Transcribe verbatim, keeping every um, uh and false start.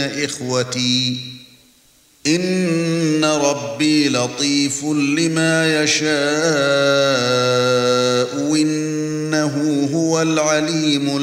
إخوتي إن ربي لطيف لما يشاء إنه هو العليم